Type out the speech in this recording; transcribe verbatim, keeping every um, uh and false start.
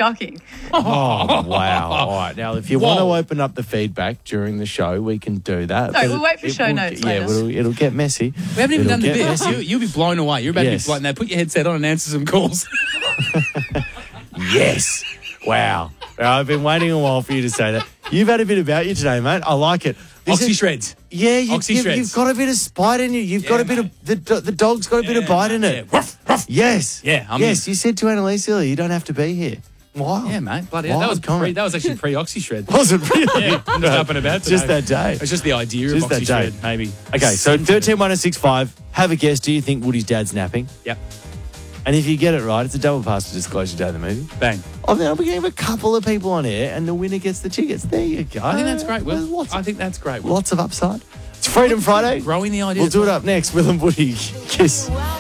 shocking. Oh, wow. All right. Now, if you Whoa. want to open up the feedback during the show, we can do that. No, But we'll wait for it show will- notes Yeah, later. it'll, it'll get messy. We haven't even It'll done the get bit. messy. You, you'll be blown away. You're about Yes. to be blown. Now, put your headset on and answer some calls. Yes. Wow. Now, I've been waiting a while for you to say that. You've had a bit about you today, mate. I like it. This Oxy is- shreds. Yeah, you, Oxy you've, shreds. you've got a bit of spite in you. You've got Yeah, a bit mate. of the do- the dog's got a bit of bite in it. Yeah. Ruff, ruff. Yes. Yeah, I'm yes. in. You said to Annalise earlier, you don't have to be here. Wow. Yeah, mate. Bloody hell. Wild That was pre, comment. that was actually pre-oxy shred. Was it really? Yeah, I'm just up and about Just today. that day. It's just the idea Just of that oxy day. shred, maybe. Okay, so thirteen one oh six five. Have a guess. Do you think Woody's dad's napping? Yep. And if you get it right, it's a double pass to Disclosure Day of the movie. Bang. Oh, then I'll be getting a couple of people on air, and the winner gets the tickets. There you go. I think that's great, Will. There's Lots, I think that's great, Will. lots of upside. It's Freedom Friday. Growing the idea. We'll do it up next. Will and Woody. Kiss.